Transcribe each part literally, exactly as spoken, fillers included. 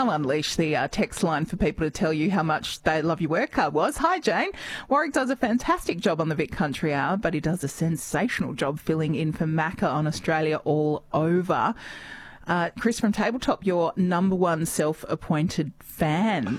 I'll unleash the uh, text line for people to tell you how much they love your work card was. Hi, Jane. Warwick does a fantastic job on the Vic Country Hour, but he does a sensational job filling in for Macca on Australia All Over. Uh, Chris from Tabletop, your number one self-appointed fan.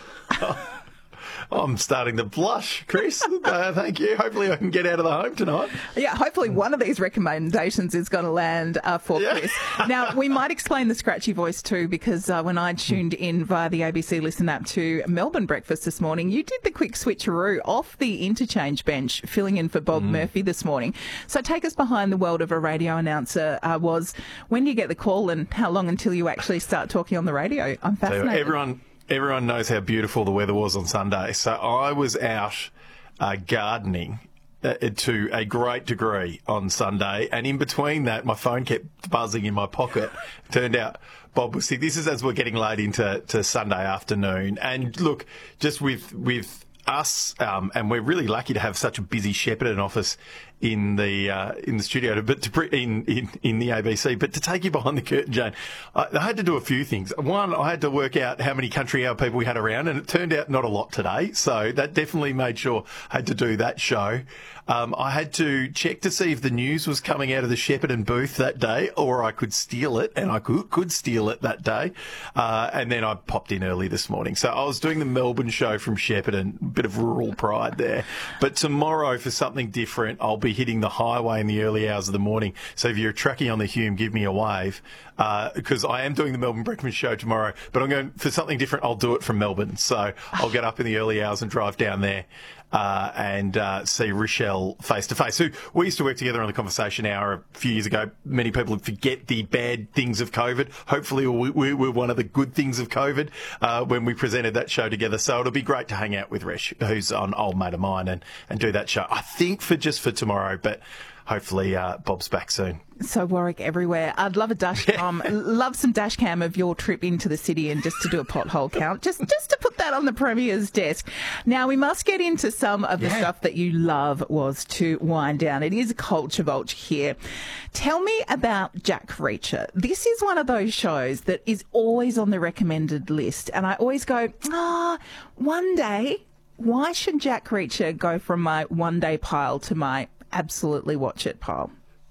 I'm starting to blush, Chris. uh, thank you. Hopefully I can get out of the home tonight. Yeah, hopefully one of these recommendations is going to land uh, for Yeah. Chris. Now, we might explain the scratchy voice too, because uh, when I tuned in via the A B C Listen app to Melbourne Breakfast this morning, you did the quick switcheroo off the interchange bench, filling in for Bob mm. Murphy this morning. So take us behind the world of a radio announcer. Uh, was when do you get the call and how long until you actually start talking on the radio? I'm fascinated. So everyone... Everyone knows how beautiful the weather was on Sunday. So I was out uh, gardening uh, to a great degree on Sunday. And in between that, my phone kept buzzing in my pocket. Turned out Bob was sick. This is as we're getting late into to Sunday afternoon. And look, just with with us, um, and we're really lucky to have such a busy Shepparton office in the uh, in the studio, but to pre- in, in in the A B C. But to take you behind the curtain, Jane, I, I had to do a few things. One, I had to work out how many country hour people we had around, and it turned out not a lot today. So that definitely made sure I had to do that show. Um, I had to check to see if the news was coming out of the Shepparton booth that day, or I could steal it, and I could, could steal it that day. Uh, and then I popped in early this morning. So I was doing the Melbourne show from Shepparton, a bit of rural pride there. But tomorrow, for something different, I'll be hitting the highway in the early hours of the morning. So if you're tracking on the Hume, give me a wave, because uh, I am doing the Melbourne Breakfast show tomorrow. But I'm going for something different. I'll do it from Melbourne. So I'll get up in the early hours and drive down there. Uh, and uh, see Rochelle face to face. Who we used to work together on the Conversation Hour a few years ago. Many people forget the bad things of COVID. Hopefully, we, we were one of the good things of COVID uh, when we presented that show together. So it'll be great to hang out with Resh, who's an old mate of mine, and, and do that show. I think for just for tomorrow, but hopefully uh, Bob's back soon. So Warwick everywhere. I'd love a dash cam, love some dash cam of your trip into the city and just to do a pothole count, just just to put that on the Premier's desk. Now we must get into some of the yeah. stuff that you love was to wind down. It is a culture vulture here. Tell me about Jack Reacher. This is one of those shows that is always on the recommended list, and I always go, ah, one day. Why should Jack Reacher go from my one day pile to my absolutely watch it pile?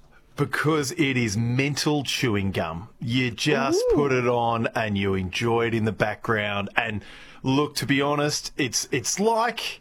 Because it is mental chewing gum. You just Ooh. put it on and you enjoy it in the background. And look, to be honest, it's it's like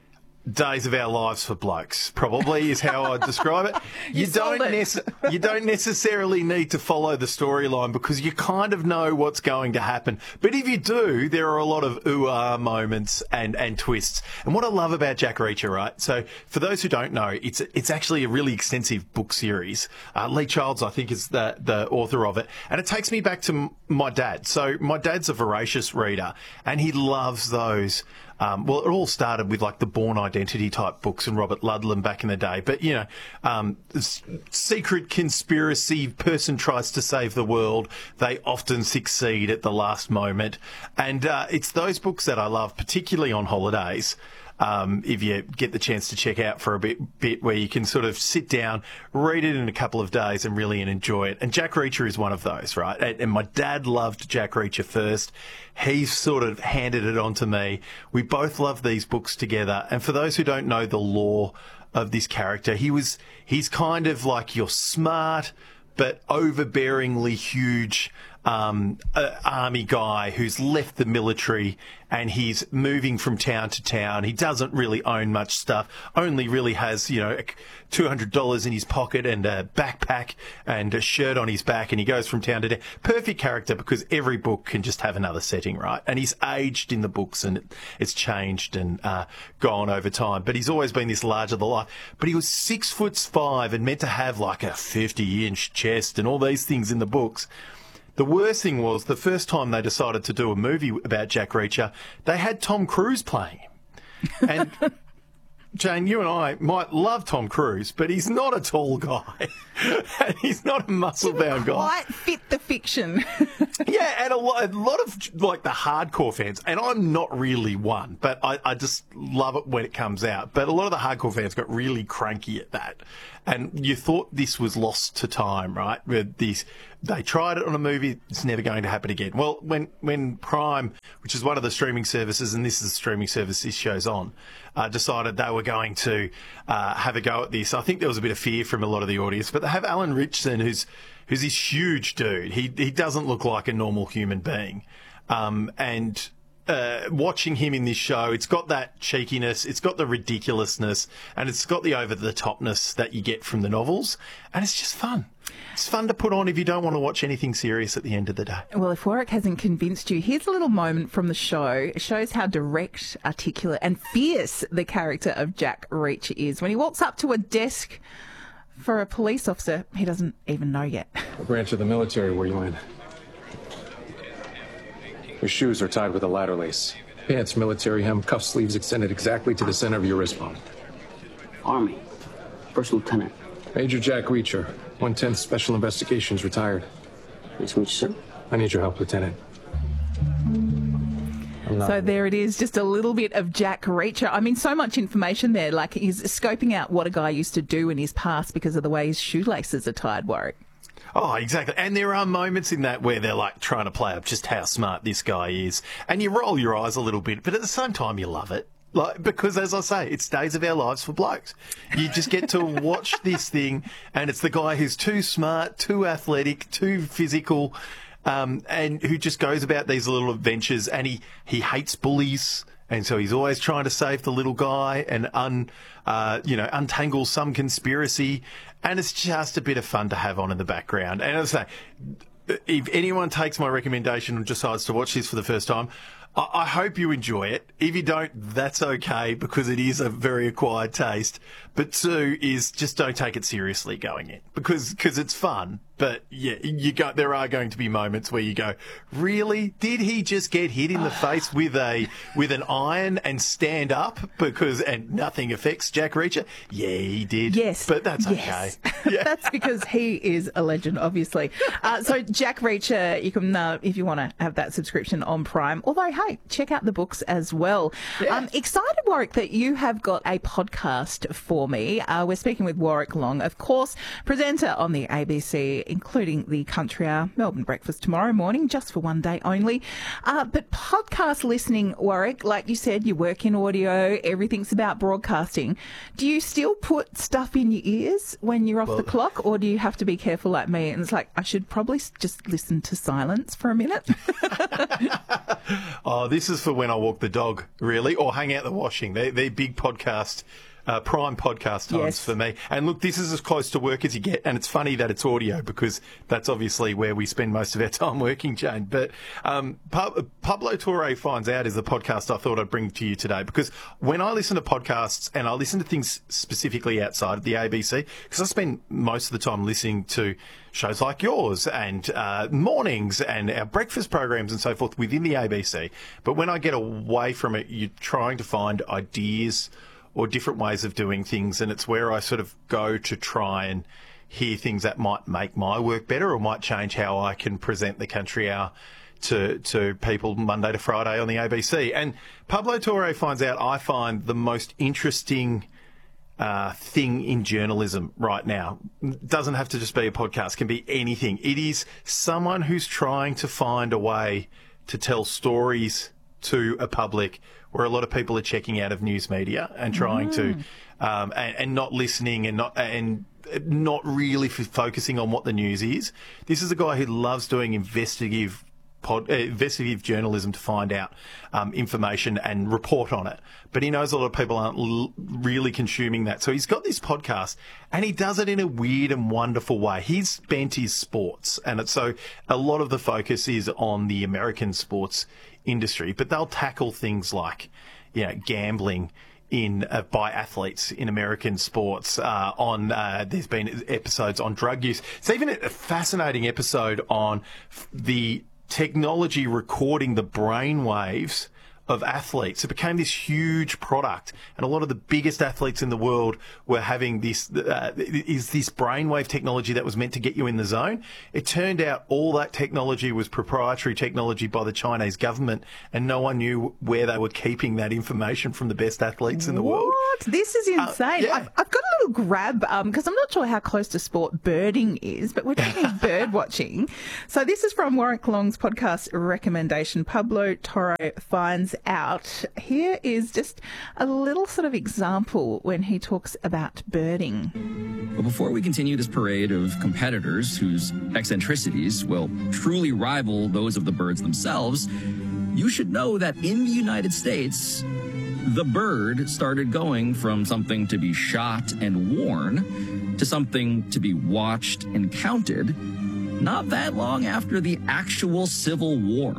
Days of Our Lives for blokes, probably is how I'd describe it. You, you don't nece- you don't necessarily need to follow the storyline because you kind of know what's going to happen. But if you do, there are a lot of ooh-ah moments and, and twists. And what I love about Jack Reacher, right? So for those who don't know, it's it's actually a really extensive book series. Uh, Lee Childs, I think, is the, the author of it. And it takes me back to m- my dad. So my dad's a voracious reader and he loves those. Um, well, it all started with like the Bourne Identity type books and Robert Ludlum back in the day. But, you know, um, secret conspiracy, person tries to save the world. They often succeed at the last moment. And uh, it's those books that I love, particularly on holidays. Um, if you get the chance to check out for a bit, bit where you can sort of sit down, read it in a couple of days and really enjoy it. And Jack Reacher is one of those, right? And, and my dad loved Jack Reacher first. He sort of handed it on to me. We both love these books together. And for those who don't know the lore of this character, he was, he's kind of like your smart but overbearingly huge um, uh, army guy who's left the military and he's moving from town to town. He doesn't really own much stuff, only really has, you know, two hundred dollars in his pocket and a backpack and a shirt on his back, and he goes from town to town. Perfect character because every book can just have another setting, right? And he's aged in the books and it, it's changed and uh, gone over time. But he's always been this larger than life. But he was six foot five and meant to have like a fifty inch chest and all these things in the books. The worst thing was the first time they decided to do a movie about Jack Reacher, they had Tom Cruise playing him. And Jane, you and I might love Tom Cruise, but he's not a tall guy. And he's not a muscle-bound guy. Quite fit the fiction. Yeah, and a lot, a lot of, like, the hardcore fans, and I'm not really one, but I, I just love it when it comes out. But a lot of the hardcore fans got really cranky at that. And you thought this was lost to time, right? With these, they tried it on a movie, it's never going to happen again. Well, when, when Prime, which is one of the streaming services, and this is the streaming service this show's on, uh, decided they were going to uh, have a go at this, I think there was a bit of fear from a lot of the audience. But they have Alan Ritchson, who's who's this huge dude. He he doesn't look like a normal human being, um, and. Uh, watching him in this show, it's got that cheekiness, it's got the ridiculousness, and it's got the over-the-topness that you get from the novels, and it's just fun. It's fun to put on if you don't want to watch anything serious at the end of the day. Well, if Warwick hasn't convinced you, here's a little moment from the show. It shows how direct, articulate, and fierce the character of Jack Reacher is. When he walks up to a desk for a police officer he doesn't even know yet. What branch of the military were you in? Your shoes are tied with a ladder lace. Pants, military hem, cuff sleeves extended exactly to the center of your wrist bone. Army. First Lieutenant. Major Jack Reacher, one tenth Special Investigations, retired. Nice to meet you, sir. I need your help, Lieutenant. So there it is, just a little bit of Jack Reacher. I mean, so much information there. Like, he's scoping out what a guy used to do in his past because of the way his shoelaces are tied, Warwick. Oh, exactly. And there are moments in that where they're like trying to play up just how smart this guy is. And you roll your eyes a little bit, but at the same time you love it. Like, because as I say, it's days of our lives for blokes. You just get to watch this thing, and it's the guy who's too smart, too athletic, too physical, um, and who just goes about these little adventures, and he, he hates bullies. And so he's always trying to save the little guy and un, uh, you know, untangle some conspiracy. And it's just a bit of fun to have on in the background. And as I say, if anyone takes my recommendation and decides to watch this for the first time, I, I hope you enjoy it. If you don't, that's okay, because it is a very acquired taste. But two is just don't take it seriously going in, because cause it's fun. But yeah, you go, there are going to be moments where you go, really? Did he just get hit in the face with a with an iron and stand up because and nothing affects Jack Reacher? Yeah, he did. Yes, but that's yes. okay. Yeah. That's because he is a legend, obviously. Uh, so Jack Reacher, you can uh, if you want to have that subscription on Prime. Although, hey, check out the books as well. Yeah. I'm excited, Warwick, that you have got a podcast for me. Uh, we're speaking with Warwick Long, of course, presenter on the A B C, including the Country Hour Melbourne Breakfast tomorrow morning, just for one day only. Uh, but podcast listening, Warwick, like you said, you work in audio, everything's about broadcasting. Do you still put stuff in your ears when you're off well, the clock, or do you have to be careful like me? And it's like, I should probably just listen to silence for a minute. Oh, this is for when I walk the dog, really, or hang out the washing. They're, they're big podcast Uh, prime podcast times yes. for me. And look, this is as close to work as you get. And it's funny that it's audio, because that's obviously where we spend most of our time working, Jane. But um, pa- Pablo Torre Finds Out is the podcast I thought I'd bring to you today, because when I listen to podcasts, and I listen to things specifically outside of the A B C, because I spend most of the time listening to shows like yours and uh, mornings and our breakfast programs and so forth within the A B C. But when I get away from it, you're trying to find ideas or different ways of doing things, and it's where I sort of go to try and hear things that might make my work better or might change how I can present the Country Hour to to people Monday to Friday on the A B C. And Pablo Torre Finds Out, I find, the most interesting uh, thing in journalism right now. It doesn't have to just be a podcast, it can be anything. It is someone who's trying to find a way to tell stories to a public where a lot of people are checking out of news media and trying mm. to, um, and, and not listening and not and not really f- focusing on what the news is. This is a guy who loves doing investigative pod, uh, investigative journalism to find out um, information and report on it. But he knows a lot of people aren't l- really consuming that. So he's got this podcast, and he does it in a weird and wonderful way. His bent is sports, and it's, so a lot of the focus is on the American sports industry, but they'll tackle things like, you know, gambling in uh, by athletes in American sports. Uh, on uh, there's been episodes on drug use. It's even a fascinating episode on f- the technology recording the brain waves of athletes. It became this huge product, and a lot of the biggest athletes in the world were having this, uh, is this brainwave technology that was meant to get you in the zone. It turned out all that technology was proprietary technology by the Chinese government, and no one knew where they were keeping that information from the best athletes in the what? world. This is insane. Uh, yeah. I've, I've got a little grab, because I'm not sure how close to sport birding is, but we're talking bird watching. So this is from Warwick Long's podcast recommendation. Pablo Toro finds out. Here is just a little sort of example when he talks about birding. But before we continue this parade of competitors whose eccentricities will truly rival those of the birds themselves, you should know that in the United States, the bird started going from something to be shot and worn to something to be watched and counted not that long after the actual Civil War.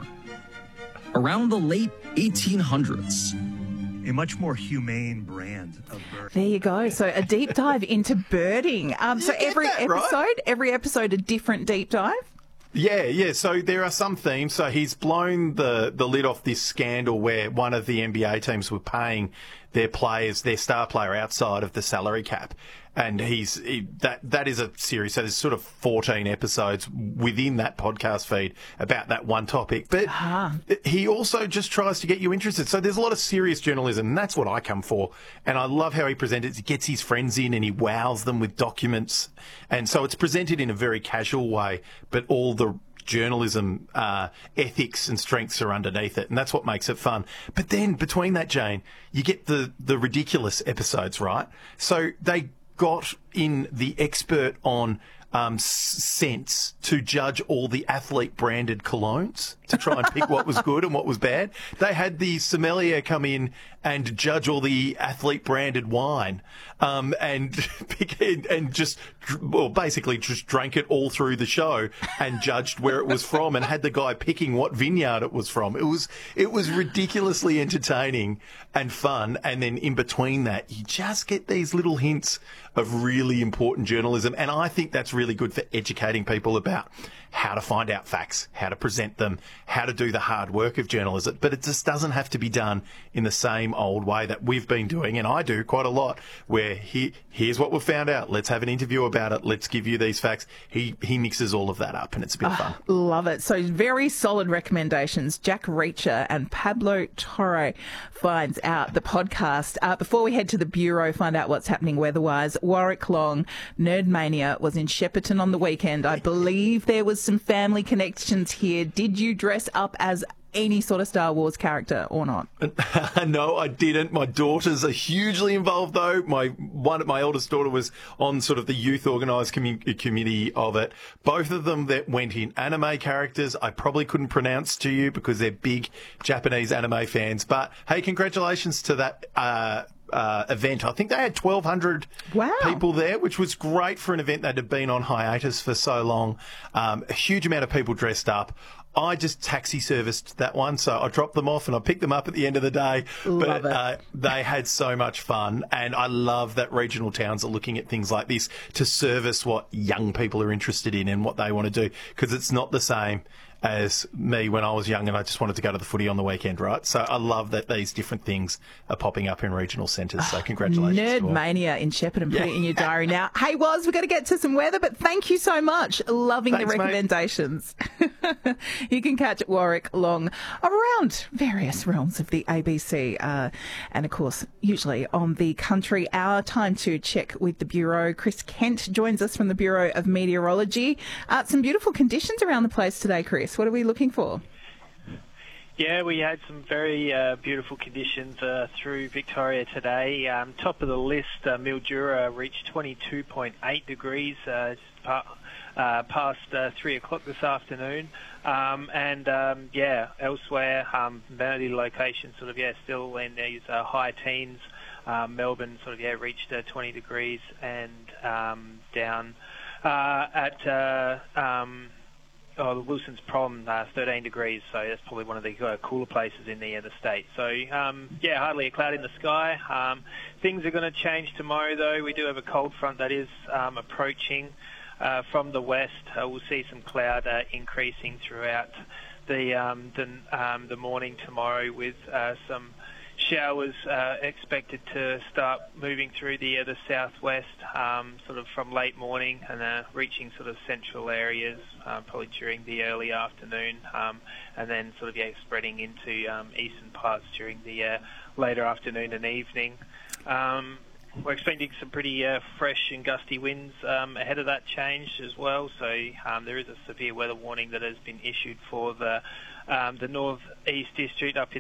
Around the late eighteen hundreds. A much more humane brand of bird. There you go. So a deep dive into birding. Um, so You get every that, episode, right? every episode, a different deep dive. Yeah, yeah. So there are some themes. So he's blown the, the lid off this scandal where one of the N B A teams were paying their players, their star player, outside of the salary cap. And he's he, that that is a series. So there's sort of fourteen episodes within that podcast feed about that one topic. But Ah. he also just tries to get you interested. So there's a lot of serious journalism, and that's what I come for. And I love how he presents it. He gets his friends in and he wows them with documents. And so it's presented in a very casual way, but all the journalism uh, ethics and strengths are underneath it, and that's what makes it fun. But then between that, Jane, you get the the ridiculous episodes, right? So they got in the expert on um, scents to judge all the athlete-branded colognes to try and pick what was good and what was bad. They had the sommelier come in and judge all the athlete-branded wine, um, and pick and, and just, well, basically just drank it all through the show and judged where it was from, and had the guy picking what vineyard it was from. It was it was ridiculously entertaining and fun. And then in between that, you just get these little hints of really important journalism, and I think that's really good for educating people about how to find out facts, how to present them, how to do the hard work of journalism. But it just doesn't have to be done in the same old way that we've been doing, and I do quite a lot, where he, here's what we've found out, let's have an interview about it, let's give you these facts. He he mixes all of that up, and it's a bit of fun. Love it. So very solid recommendations. Jack Reacher and Pablo Toro finds out, the podcast. Uh, before we head to the Bureau, find out what's happening weather-wise, Warwick Long, Nerd Mania, was in Shepparton on the weekend. I believe there was some family connections here. Did you dress up as any sort of Star Wars character or not? No, I didn't. My daughters are hugely involved, though. My one, my eldest daughter was on sort of the youth organised commu- committee of it. Both of them that went in anime characters. I probably couldn't pronounce to you because they're big Japanese anime fans. But hey, congratulations to that uh, uh, event. I think they had twelve hundred Wow. people there, which was great for an event that had been on hiatus for so long. Um, a huge amount of people dressed up. I just taxi serviced that one, so I dropped them off and I picked them up at the end of the day. Love but it. Uh, they had so much fun, and I love that regional towns are looking at things like this to service what young people are interested in and what they want to do, because it's not the same as me when I was young and I just wanted to go to the footy on the weekend, right? So I love that these different things are popping up in regional centres. So congratulations. Nerd to all. Mania in Shepparton. Put Yeah. it in your diary now. Hey, Woz, we've got to get to some weather, but thank you so much. Loving Thanks, the mate. recommendations. You can catch Warwick Long around various realms of the A B C, uh, and of course, usually on the Country Hour. Time to check with the Bureau. Chris Kent joins us from the Bureau of Meteorology. Uh, some beautiful conditions around the place today, Chris. What are we looking for? Yeah, we had some very uh, beautiful conditions uh, through Victoria today. Um, top of the list, uh, Mildura reached twenty-two point eight degrees uh, just pa- uh, past uh, three o'clock this afternoon. Um, and, um, yeah, elsewhere, um, many locations sort of, yeah, still in these uh, high teens. Um, Melbourne sort of, yeah, reached uh, twenty degrees, and um, down uh, at... Uh, um, Oh, the Wilson's Prom, uh, thirteen degrees, so that's probably one of the uh, cooler places in the, uh, the state. So, um, yeah, hardly a cloud in the sky. Um, things are going to change tomorrow, though. We do have a cold front that is um, approaching uh, from the west. Uh, we'll see some cloud uh, increasing throughout the um, the, um, the morning tomorrow with uh, some showers uh, expected to start moving through the uh, the southwest, um, sort of from late morning and uh, reaching sort of central areas, uh, probably during the early afternoon, um, and then sort of yeah, spreading into um, eastern parts during the uh, later afternoon and evening. Um, We're expecting some pretty uh, fresh and gusty winds um, ahead of that change as well. So um, there is a severe weather warning that has been issued for the um, the northeast district up in